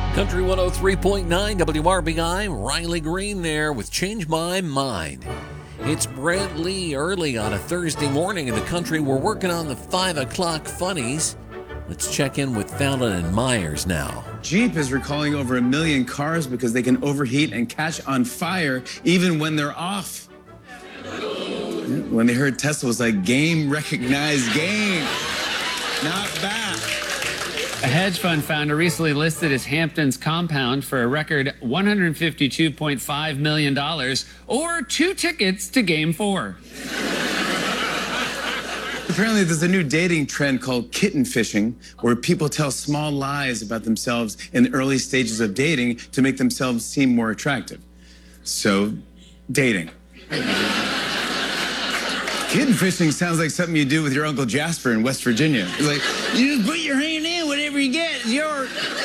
Country 103.9 WRBI, Riley Green there with Change My Mind. It's Brent Lee early on a Thursday morning in the country. We're working on the 5 o'clock funnies. Let's check in with Fallon and Myers now. Jeep is recalling over 1 million cars because they can overheat and catch on fire even when they're off. When they heard Tesla was like, game recognized game. Not bad. A hedge fund founder recently listed his Hamptons compound for a record $152.5 million, or 2 tickets to Game 4. Apparently, there's a new dating trend called kitten fishing, where people tell small lies about themselves in the early stages of dating to make themselves seem more attractive. So, dating. Kitten fishing sounds like something you do with your Uncle Jasper in West Virginia. It's like, you just put your hand in, whatever you get is yours.